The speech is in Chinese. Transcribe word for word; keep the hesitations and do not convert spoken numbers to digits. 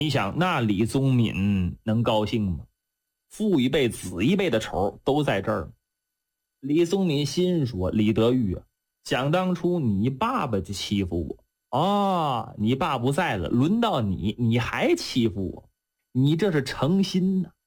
你想，那李宗闵能高兴吗？父一辈子一辈的仇都在这儿。李宗闵心说：李德裕啊，想当初你爸爸就欺负我啊，你爸不在了，轮到你，你还欺负我，你这是诚心呐、啊。